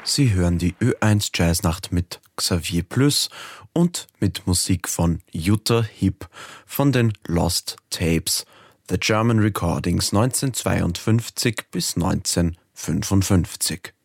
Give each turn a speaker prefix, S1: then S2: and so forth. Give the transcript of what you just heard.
S1: Sie hören die Ö1 Jazznacht mit Xavier Plüss und mit Musik von Jutta Hipp von den Lost Tapes, The German Recordings 1952 bis 1955.